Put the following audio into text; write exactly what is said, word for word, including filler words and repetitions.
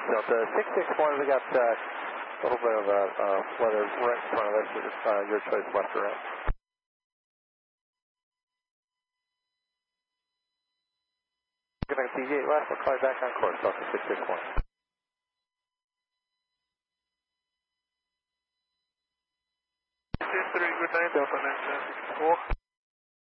Delta six six one, we got uh, a little bit of uh, uh, weather right in front of us. It's uh, your choice, left or right. Connect deviate left, we'll call you back on course, Delta six six one. six three, good night, Delta nine seven six four.